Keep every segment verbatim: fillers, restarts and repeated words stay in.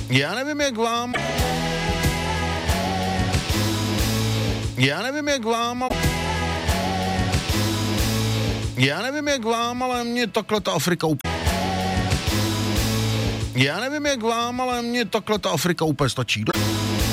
Já nevím, jak vám... Já nevím, jak vám... Já nevím, jak vám, ale mě takhle ta Afrika úplně... Já nevím, jak vám, ale mě takhle ta Afrika úplně stačí do...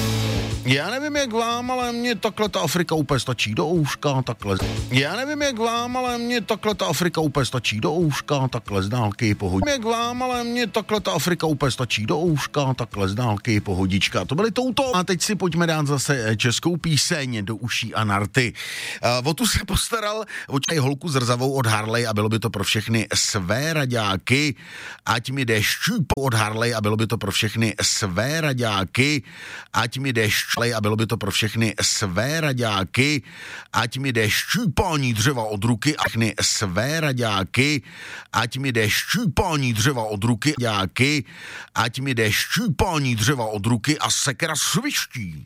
Já nevím, jak vám, ale mě takhle ta Afrika úplně stačí do ouška, takhle. Já nevím, jak vám, ale mě takhle ta Afrika úplně stačí do ouška, takhle z dálky pohodička. Jak vám, ale mě takhle ta Afrika úplně stačí do ouška, takhle z dálky pohodička. To byly touto. A teď si pojďme dát zase českou píseň do uší a narty. Uh, o tu se postaral očaj holku zrzavou od Harley a bylo by to pro všechny své raďáky. Ať mi jde šťup od Harley a bylo by to pro všechny své raďáky. Ať mi jde šťup a bylo by to pro všechny své raďáky, ať mi jde šťupání dřeva od ruky a všechny své raďáky, ať mi jde šťupání dřeva od ruky, raďáky, ať mi jde šťupání dřeva od ruky a sekera sviští.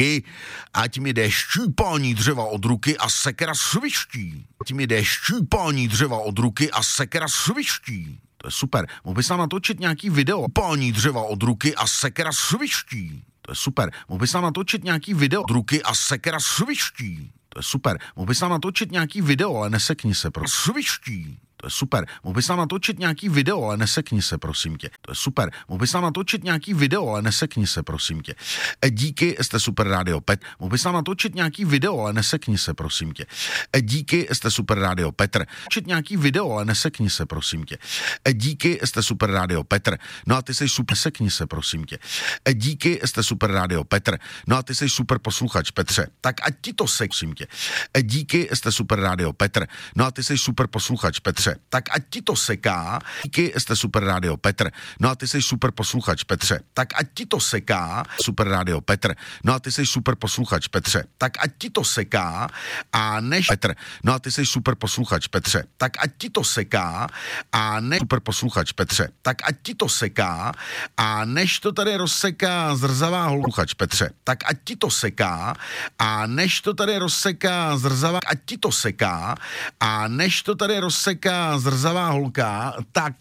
Ať mi jde šťupání dřeva od ruky a sekera sviští. Ať mi jde šťupání dřeva od ruky a sekera sviští. To je super. Mohl bys nám natočit nějaký video. Pání dřeva od ruky a sekera sviští. To je super. Mohl bys nám natočit nějaký video od ruky a sekera sviští. To je super. Mohl bys nám natočit nějaký video, ale nesekni se, prosím. Sviští. To je super. Mohl bys nám natočit nějaký video, ale nesekni se, prosím tě. To je super. Mohl bys nám natočit nějaký video, ale nesekni se, prosím tě. E, díky, jste super rádio Petr. Mohl bys nám natočit nějaký video, ale nesekni se, prosím tě. E, díky, jste super rádio Petr. Natočit nějaký video, ale nesekni se, prosím tě. E, díky, jste super rádio Petr. No a ty jsi super, sekni se, prosím tě. E, díky, jste super rádio Petr. No a ty jsi super posluchač, Petře. Tak ať ti to sek, prosím tě. E, díky, jste super rádio Petr. No a ty jsi super posluchač, Petře. Tak ať ti to seká. Díky, jste super rádio Petr. No a ty jsi super posluchač, Petře. Tak ať ti to seká. Super rádio Petr. No a ty jsi super posluchač, Petře. Tak ať ti to seká. A než Petr. No a ty jsi super posluchač, Petře. Tak ať ti to seká. A než super posluchač, Petře. Tak ať ti to seká. A než to tady rozseká zrzavá holuchač, Petře. Tak ať ti to seká. A než to tady rozseká zrzavá, ať ti to seká. A než to tady rozseká zrzavá holka, tak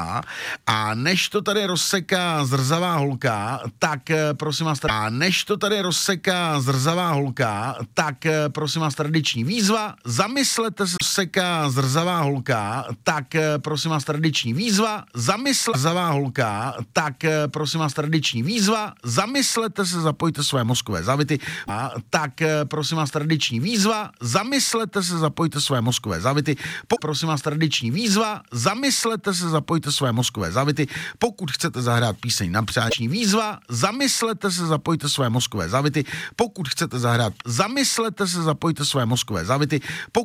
a než to tady rozseká zrzavá holka, tak prosím vás, a než to tady rozseká zrzavá holka, tak prosím vás, tradiční výzva, zamyslete se, rozseká zrzavá holka, tak prosím vás, tradiční výzva, zamyslete zrzavá holka, tak prosím vás, tradiční výzva, zamyslete se, zapojte své mozkové závity, a tak prosím vás, tradiční výzva, zamyslete se, zapojte své mozkové závity, po, prosím vás, tradiční výzva, zamyslete se, zapojte své mozkové závity. Pokud chcete zahrát píseň na přání výzva, zamyslete se, zapojte své mozkové závity. Pokud chcete zahrát, zamyslete se, zapojte své mozkové závity. Pokud